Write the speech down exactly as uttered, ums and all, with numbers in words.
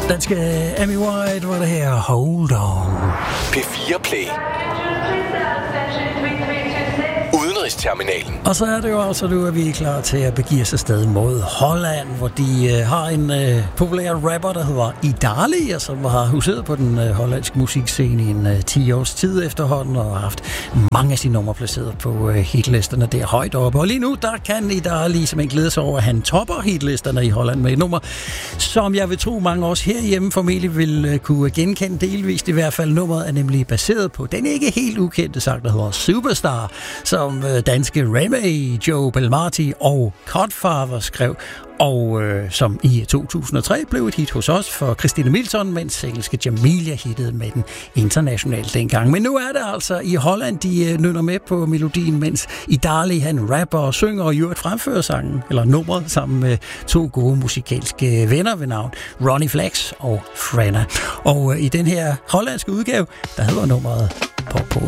Danske Amy White var det her. Hold on. P fire Play. Udenrigsterminalen. Og så er det jo altså nu, at vi er klar til at begive os afsted mod Holland, hvor de øh, har en øh, populær rapper, der hedder Idali, og som har huset på den øh, hollandske musikscene i en øh, ti års tid efterhånden, og har haft mange af sine numre placeret på øh, hitlisterne der højt oppe. Og lige nu, der kan Idali simpelthen glæde sig over, at han topper hitlisterne i Holland med et nummer, som jeg vil tro mange også herhjemme formentlig vil øh, kunne genkende delvist. I hvert fald nummeret er nemlig baseret på den ikke helt ukendte sang, der hedder Superstar, som øh, danske Remy, Joe Belmarti og Cutfather skrev, og øh, som i to tusind og tre blev et hit hos os for Christine Milton, mens engelske Jamelia hittede med den internationalt dengang. Men nu er det altså i Holland, de øh, nynner med på melodien, mens Idali han rapper og synger og i øvrigt fremfører sangen, eller nummeret, sammen med to gode musikalske venner ved navn Ronnie Flex og Frenna. Og øh, i den her hollandske udgave, der hedder nummeret Pop på.